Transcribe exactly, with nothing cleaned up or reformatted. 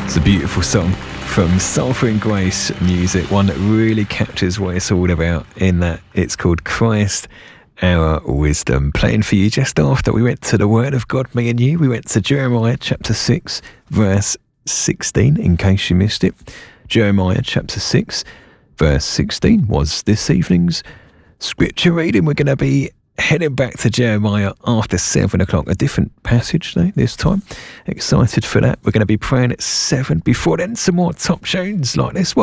It's a beautiful song from Sulphur and Grace Music, one that really captures what it's all about in that it's called Christ Our Wisdom. Playing for you just after we went to the Word of God, me and you, we went to Jeremiah chapter six, verse sixteen, in case you missed it. Jeremiah chapter six, verse sixteen was this evening's scripture reading. We're going to be heading back to Jeremiah after seven o'clock. A different passage though this time. Excited for that. We're going to be praying at seven. Before then, some more top tunes like this one.